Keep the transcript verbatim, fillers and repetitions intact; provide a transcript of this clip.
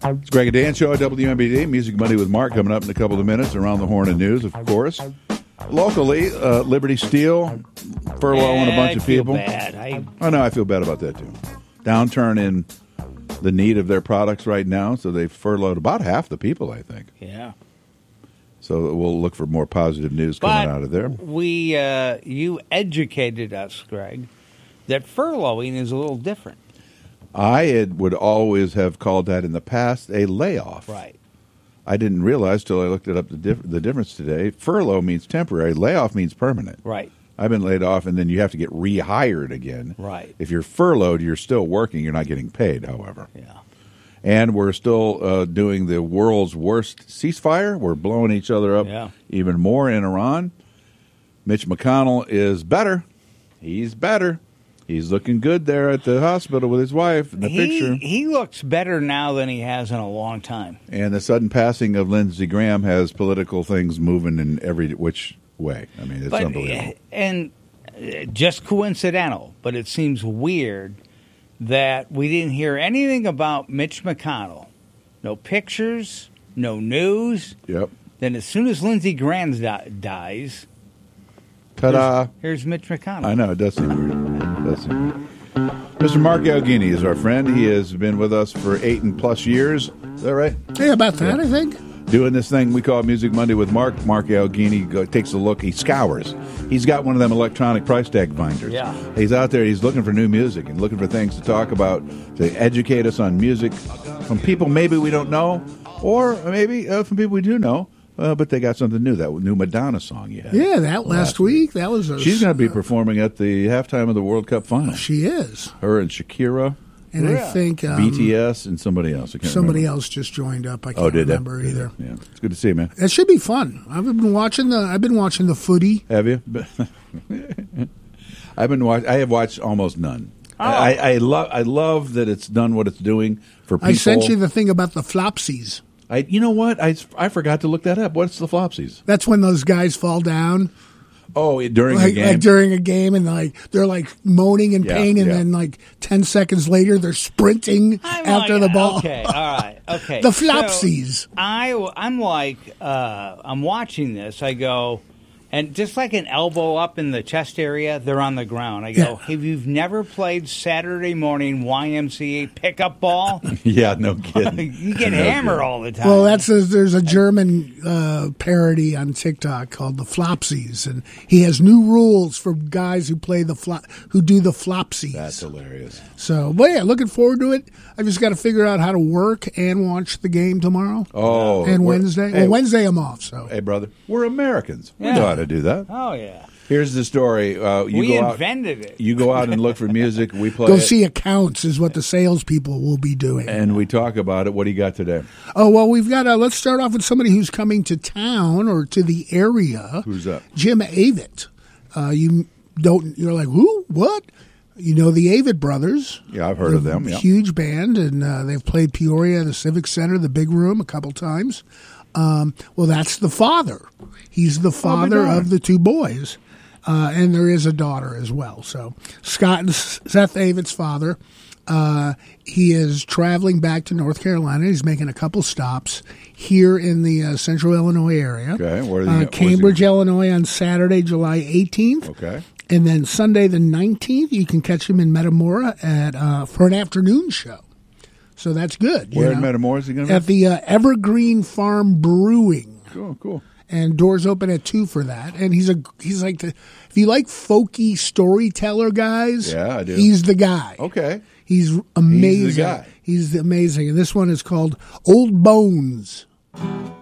It's Greg and Dan Show at W M B D. Music Monday with Mark coming up in a couple of minutes. Around the Horn and News, of course. Locally, uh, Liberty Steel furloughing yeah, a bunch I of people. Feel bad. I... Oh, no, I feel bad about that, too. Downturn in the need of their products right now, so they've furloughed about half the people, I think. Yeah. So we'll look for more positive news coming but out of there. We, uh, you educated us, Greg, that furloughing is a little different. I had, would always have called that in the past a layoff. Right. I didn't realize till I looked it up the, dif- the difference today. Furlough means temporary. Layoff means permanent. Right. I've been laid off, and then you have to get rehired again. Right. If you're furloughed, you're still working. You're not getting paid, however. Yeah. And we're still uh, doing the world's worst ceasefire. We're blowing each other up yeah. even more in Iran. Mitch McConnell is better. He's better. He's looking good there at the hospital with his wife in the he, picture. He looks better now than he has in a long time. And the sudden passing of Lindsey Graham has political things moving in every which way. I mean, it's but, unbelievable. And just coincidental, but it seems weird that we didn't hear anything about Mitch McConnell. No pictures, no news. Yep. Then as soon as Lindsey Graham di- dies, ta-da! Here's, here's Mitch McConnell. I know, it does seem weird. It does seem weird. Mister Mark Alghini is our friend. He has been with us for eight and plus years. Is that right? Yeah, about that, yeah. I think. Doing this thing we call Music Monday with Mark. Mark Alghini go, takes a look. He scours. He's got one of them electronic price tag finders. Yeah. He's out there. He's looking for new music and looking for things to talk about, to educate us on music from people maybe we don't know, or maybe uh, from people we do know. Uh, but they got something new, that new Madonna song you had. Yeah, that last week. That was a, She's going to be performing at the halftime of the World Cup final. She is. Her and Shakira. And yeah. I think um, B T S and somebody else. I can't somebody remember. else just joined up. I can't oh, did remember they? either. Yeah, it's good to see you, man. It should be fun. I've been watching the. I've been watching the footy. Have you? I've been watch. I have watched almost none. Oh. I, I love. I love that it's done what it's doing for people. I sent you the thing about the flopsies. I. You know what? I. I forgot to look that up. What's the flopsies? That's when those guys fall down. Oh, during like, a game? Like during a game, and like they're like moaning in yeah, pain, and yeah. then like ten seconds later, they're sprinting I'm after like, the ball. Okay, all right, okay. The flopsies. So I, I'm like, uh, I'm watching this. I go, and just like an elbow up in the chest area, they're on the ground. I go, Yeah. have you never played Saturday morning Y M C A pickup ball? yeah, no kidding. You get no hammered kidding. all the time. Well, that's a, there's a German uh, parody on TikTok called the Flopsies, and he has new rules for guys who play the flop, who do the Flopsies. That's hilarious. So, but yeah, looking forward to it. I just got to figure out how to work and watch the game tomorrow. Oh, and Wednesday. Hey, well, Wednesday I'm off. So, hey, brother, we're Americans. We Yeah. know how to do that. Oh yeah. Here's the story. Uh, you we go invented out, it. You go out and look for music. We play go it, see accounts is what the salespeople will be doing, and we talk about it. What do you got today? Oh well, we've got. Uh, let's start off with somebody who's coming to town or to the area. Who's that? Jim Avett. Uh, you don't. You're like who? What? You know the Avett Brothers. Yeah, I've heard of them. Yeah. Huge band, and uh, they've played Peoria, the Civic Center, the Big Room a couple times. Um, well, that's the father. He's the father Oh, of the two boys, uh, and there is a daughter as well. So Scott and Seth Avett's father. Uh, he is traveling back to North Carolina. He's making a couple stops here in the uh, Central Illinois area. Okay, where are they, uh, Cambridge, he... Illinois, on Saturday, July eighteenth. Okay. And then Sunday the nineteenth, you can catch him in Metamora at uh, for an afternoon show. So that's good. Where you in know? Metamora is he going to be? At the uh, Evergreen Farm Brewing. Cool, cool. And doors open at two for that. And he's a he's like the if you like folky storyteller guys, yeah, I do. He's the guy. Okay, he's amazing. He's the guy. He's amazing. And this one is called Old Bones.